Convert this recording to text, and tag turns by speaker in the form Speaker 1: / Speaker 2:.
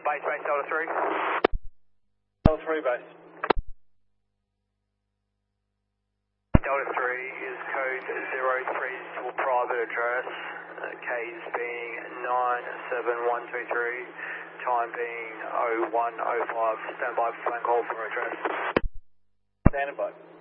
Speaker 1: Base, Delta 3.
Speaker 2: Delta 3 base.
Speaker 1: Delta 3 is code 03 to a private address. K's being 97123. Time being 0105. Stand by for phone call for address.
Speaker 2: Standing by.